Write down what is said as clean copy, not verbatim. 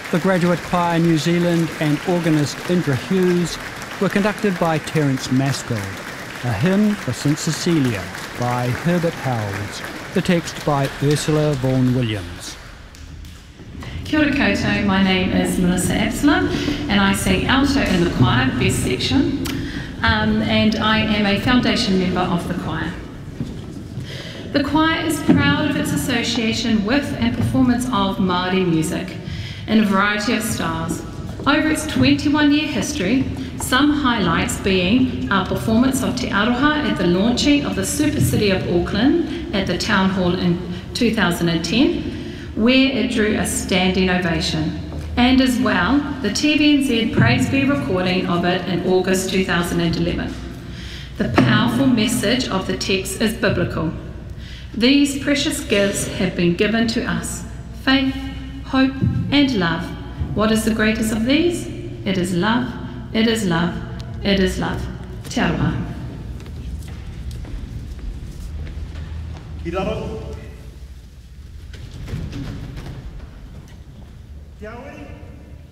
The Graduate Choir New Zealand and organist Indra Hughes were conducted by Terence Maskell. A Hymn for St Cecilia by Herbert Howells. The text by Ursula Vaughan Williams. Kia ora koutou, my name is Melissa Absalom and I sing alto in the choir, best section, and I am a foundation member of the choir. The choir is proud of its association with and performance of Māori music in a variety of styles. Over its 21-year history, some highlights being our performance of Te Aroha at the launching of the Super City of Auckland at the Town Hall in 2010, where it drew a standing ovation, and as well the TVNZ Praise Be recording of it in August 2011. The powerful message of the text is biblical. These precious gifts have been given to us: faith, hope, and love. What is the greatest of these? It is love, it is love, it is love. Te aroha. Ki raro. Te aoi.